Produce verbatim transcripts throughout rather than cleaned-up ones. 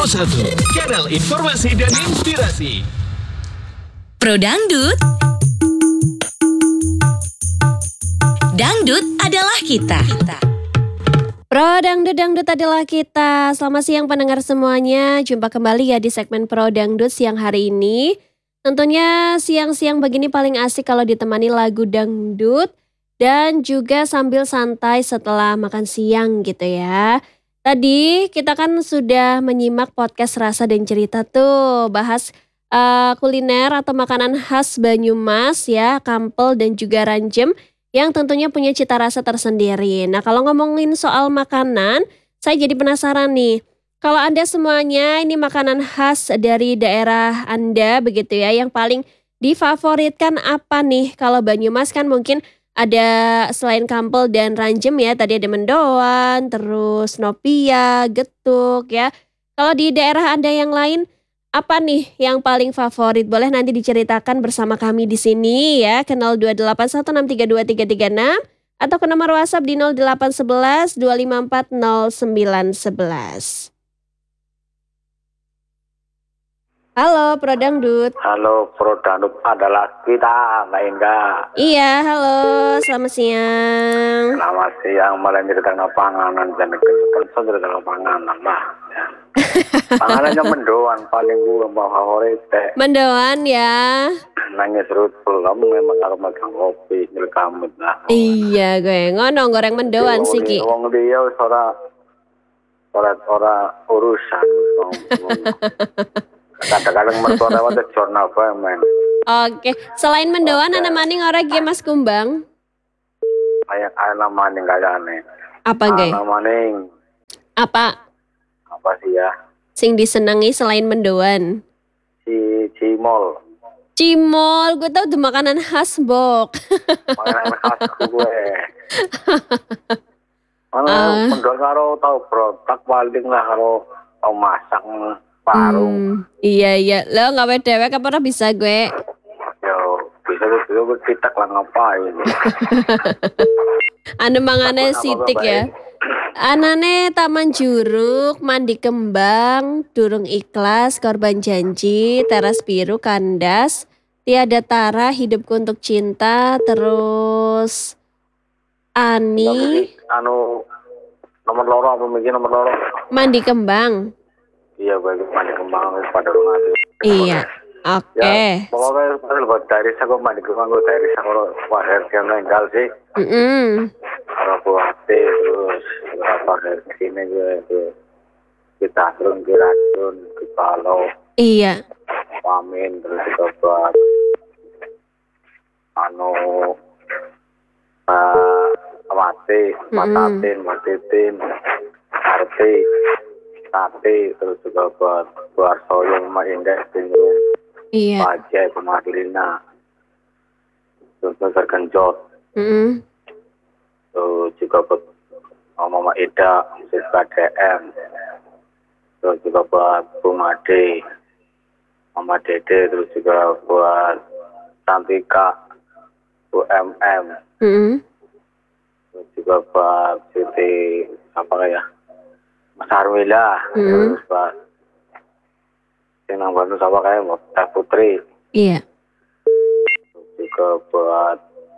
Pro satu, kanal informasi dan inspirasi. Pro Dangdut. Dangdut adalah kita. Pro Dangdut, Dangdut adalah kita. Selamat siang pendengar semuanya. Jumpa kembali ya di segmen Pro Dangdut siang hari ini. Tentunya siang-siang begini paling asik kalau ditemani lagu dangdut dan juga sambil santai setelah makan siang gitu ya. Tadi kita kan sudah menyimak podcast Rasa dan Cerita tuh, bahas uh, kuliner atau makanan khas Banyumas ya, kampel dan juga ranjem yang tentunya punya cita rasa tersendiri. Nah, kalau ngomongin soal makanan, saya jadi penasaran nih. Kalau Anda semuanya ini makanan khas dari daerah Anda begitu ya, yang paling difavoritkan apa nih? Kalau Banyumas kan mungkin ada selain kampel dan ranjem ya, tadi ada mendoan, terus nopia, getuk ya. Kalau di daerah Anda yang lain, apa nih yang paling favorit? Boleh nanti diceritakan bersama kami di sini ya, ke nol dua delapan satu enam tiga dua tiga tiga enam atau ke nomor WhatsApp di nol delapan satu satu dua lima empat nol sembilan satu satu. Halo Pro Dangdut. Halo Pro Dangdut adalah kita, Mbak Indah. Iya, halo, selamat siang. Selamat siang, malah ceritakan panganan dan kan ceritakan panganan lah. Ya. Panganannya mendoan paling gue mbak favorit teh. Mendoan ya. Nangis serut belum memang kalau makan kopi nyelkamut lah. Iya gue ngono goreng mendoan sih Ki. Wong dia ora ora ora urusan. Kadang-kadang mertua lewat jurnal apa men. Oke, selain mendoan ana maning ora ge Mas Kumbang? Kayak ana maning kayane. Apa ge? Ana maning. Apa? Apa sih ya? Sing disenangi selain mendoan. Si cimol. Cimol, gue tau itu makanan khas Bok. Makanan khas gue. Mana Uh. mendoan karo tau bro, tak paling lah karo tau masak parung. Hmm, iya iya, lo nggak dewek apa ora bisa gue? Yo, bisa gue kita lah ngapain? Anu mangane sitik ya. Anane Taman Juruk, Mandi Kembang, Durung Ikhlas, Korban Janji, Teras Biru, Kandas, Tiada Tara, Hidupku Untuk Cinta, terus Ani. Anu nomor loro apa mungkin nomor loro? Mandi Kembang. Iya, gue mandi kembang pada rumah itu. Iya. Oke. Okay. Ya, pokoknya kalau dari saya mandi kembang gue dari saya kalau wajar yang meninggal sih. Mm. Kalau buat terus berapa hari kesini gue itu kita turun ke racun ke Palau. Iya. Pamin terus juga buat anu uh, mati, matatin, matitin, arti. Tapi terus juga buat buat soyong sama indah tinggal iya pajak pemadilina terus tergenjot mm. terus juga buat Mama Ida siswa D M terus juga buat Bu Made Mama Dede terus juga buat Santika Bu M M Mm. terus juga buat Siti apa ya Mas Arwila, mm. terus Pak Sinang Bandung sama kayak Teh Putri. Iya. Terus juga buat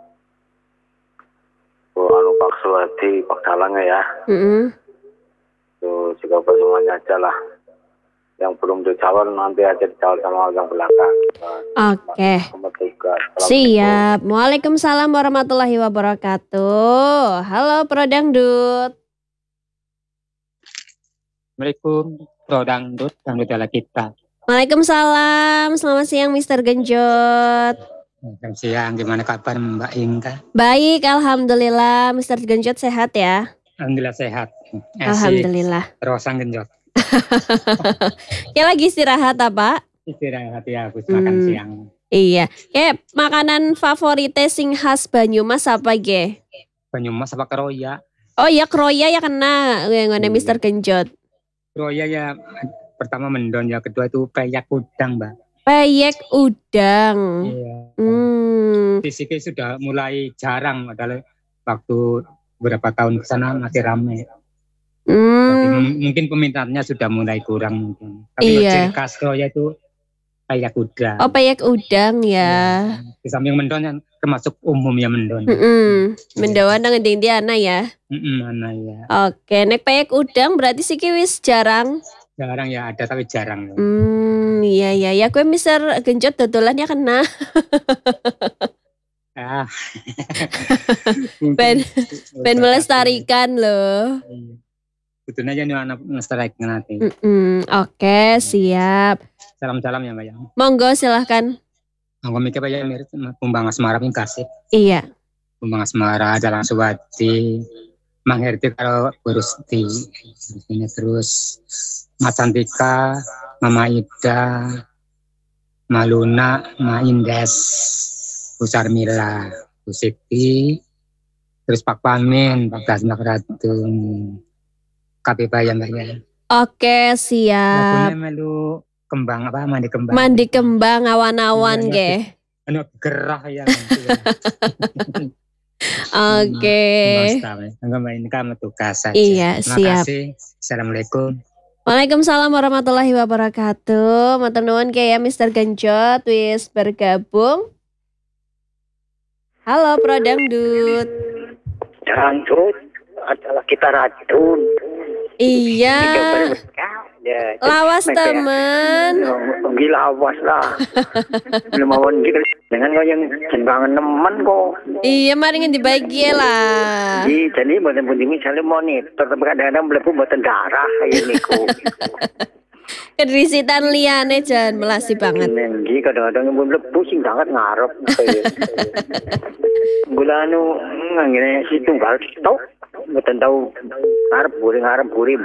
Bu Anu Pak Suwadi, Pak Dalangnya ya. Mm. Terus juga buat semuanya aja lah. Yang belum dijawab nanti aja dijawab sama yang belakang. Oke. Okay. Siap. Waalaikumsalam warahmatullahi wabarakatuh. Halo Pro Dangdut. Assalamualaikum, Pro Dangdut, Dangdut adalah kita. Waalaikumsalam, selamat siang Mister Genjot. Selamat siang, gimana kabar Mbak Inka? Baik, Alhamdulillah. Mister Genjot sehat ya? Alhamdulillah sehat. Eh, Alhamdulillah. Terosang Genjot. Ya lagi istirahat apa? Istirahat ya, habis hmm. makan siang. Iya, ya makanan favoritnya sing khas Banyumas apa ge? Banyumas apa Keroya? Oh iya, Keroya ya kena, yang ada Mister Genjot. Keroya ya pertama mendon, ya kedua itu peyek udang, Mbak. Peyek udang. Iya. Hmm. Fisiknya sudah mulai jarang, padahal waktu beberapa tahun ke sana masih ramai. Tapi Hmm, mem- mungkin peminatnya sudah mulai kurang mungkin. Tapi iya. ciri khas Kroya itu peyek udang. Oh, peyek udang ya. Di samping mendon yang termasuk umum ya mendon. Mm-mm. Mendawan nang ngending diana ya. Mm-mm, mana ya. Oke, nek peyek udang berarti siki wis jarang. Jarang ya ada tapi jarang. Ya. Hmm, iya iya ya, kue mister genjot dodolan ya kena. Ah. Ben ben Mungkin- melestarikan loh. Betul aja nih anak melestarikan nanti. Mm-mm. Oke, siap. Salam-salam ya Mbak ya. Monggo silahkan. Aku mikir Pak ya mirip Pumbang Asmara pun kasih. Iya. Pumbang Asmara, Jalan Suwati, Mang Herti kalau Burusti. Ini terus Mas Santika, Mama Ida, Maluna, Ma Indes, Bu Sarmila, Bu Siti, terus Pak Pamin, Pak Dasnak Ratun, K P Bayan Mbak ya. Oke, siap. Lagunya melu kembang apa mandi kembang. Mandi kembang awan-awan Iya, ge. Anu gerah ya. Gitu ya. Oke. Enggak main kamu tugas saja. Iya, Terima siap. kasih. Assalamualaikum. Waalaikumsalam warahmatullahi wabarakatuh. Matur nuwun ke ya mister Genjot wis bergabung. Halo Pro Dangdut. Dangdut adalah kita racun. Iya. Ya, Lawas temen. Gila awas lah. Belum mau gitu dengan kau yang jenbangan nemen kok. Iya, mari ngendi dibagi lah. Jadi jadi buatan pun misalnya monitor tapi kadang-kadang melepuh buatan darah kayak niku. Kedrisitan liane jan melasi banget. Jadi kadang-kadang yang belum pusing banget ngarep. Gula anu ngene si tunggal tok. Buatan tahu ngarep buri ngarep buri